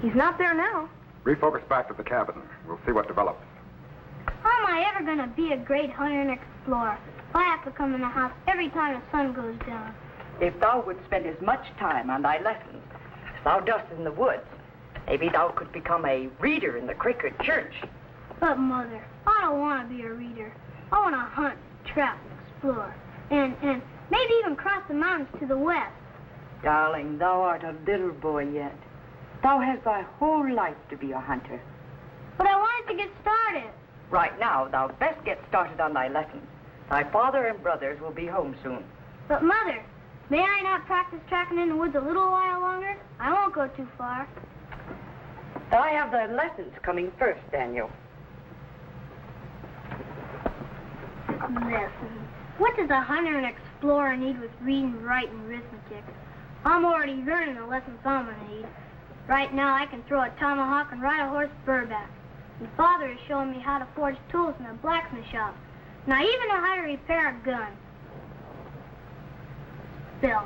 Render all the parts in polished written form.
He's not there now. Refocus back to the cabin. We'll see what develops. How am I ever going to be a great hunter and explorer if I have to come in the house every time the sun goes down? If thou would spend as much time on thy lessons as thou dost in the woods, maybe thou could become a reader in the Quaker church. But, Mother, I don't want to be a reader. I want to hunt, trap, explore, and maybe even cross the mountains to the west. Darling, thou art a little boy yet. Thou hast thy whole life to be a hunter. But I wanted to get started. Right now, thou best get started on thy lessons. Thy father and brothers will be home soon. But, Mother, may I not practice tracking in the woods a little while longer? I won't go too far. I have the lessons coming first, Daniel. Lessons. What does a hunter and explorer need with reading, writing, arithmetic? I'm already learning the lessons I'm going to need. Right now, I can throw a tomahawk and ride a horse bareback. And Father is showing me how to forge tools in a blacksmith shop. And I even know how to repair a gun. Spelling.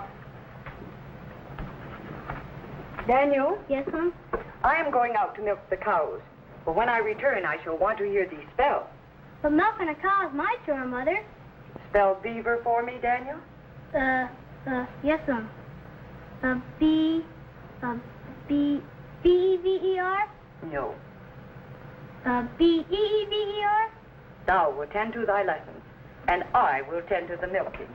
Daniel? Yes, son? I am going out to milk the cows. But when I return, I shall want to hear thee spell. But milking a cow is my chore, Mother. Spell beaver for me, Daniel? Yes, son. B-E-V-E-R? No. B-E-E-V-E-R? Thou will tend to thy lessons, and I will tend to the milking.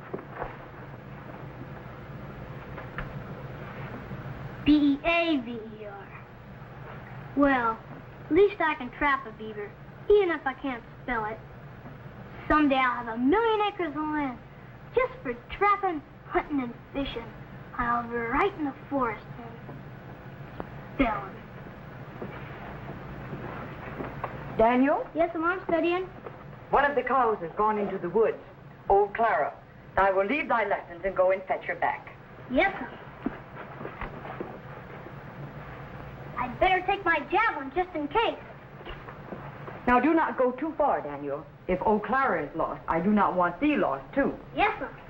B-E-A-V-E-R. Well, at least I can trap a beaver, even if I can't spell it. Someday I'll have 1,000,000 acres of land just for trapping, hunting, and fishing. I'll be right in the forest and spelling. Daniel? Yes, I'm studying. One of the cows has gone into the woods. Old Clara. I will leave thy lessons and go and fetch her back. Yes, sir. I'd better take my javelin just in case. Now, do not go too far, Daniel. If old Clara is lost, I do not want thee lost, too. Yes, sir.